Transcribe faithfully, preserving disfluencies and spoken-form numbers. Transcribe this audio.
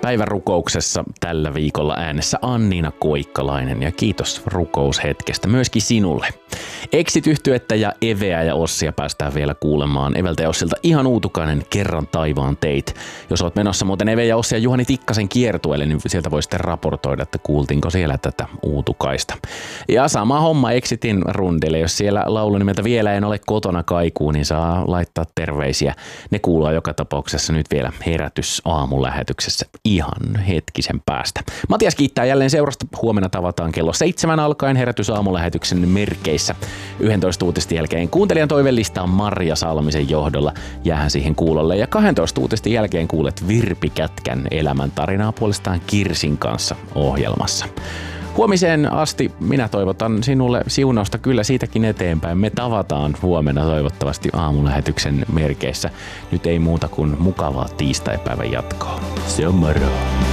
Päivän rukouksessa tällä viikolla äänessä Anniina Koikkalainen ja kiitos rukoushetkestä myöskin sinulle. Exit-yhtyettä ja Eveä ja Ossia päästään vielä kuulemaan. Eveltä ja Ossilta ihan uutukainen Kerran taivaan teit. Jos oot menossa muuten Eve ja Ossi ja Juhani Tikkasen kiertueelle, niin sieltä voi sitten raportoida, että kuultiinko siellä tätä uutukaista. Ja sama homma Exitin rundille. Jos siellä laulu nimeltä Vielä en ole kotona kaikuu, niin saa laittaa terveisiä. Ne kuuluu joka tapauksessa nyt vielä herätys aamulähetyksessä ihan hetkisen päästä. Matias kiittää jälleen seurasta. Huomenna tavataan kello seitsemän alkaen herätys aamulähetyksen merkeissä. yksitoista uutisten jälkeen kuuntelijan toivellista on Marja Salmisen johdolla. Jäähän siihen kuulolle. Ja kaksitoista uutisten jälkeen kuulet Virpi Kätkän elämäntarinaa puolestaan Kirsin kanssa ohjelmassa. Huomiseen asti minä toivotan sinulle siunausta kyllä siitäkin eteenpäin. Me tavataan huomenna toivottavasti aamulähetyksen merkeissä. Nyt ei muuta kuin mukavaa tiistaipäivän jatkoa. Se on moro.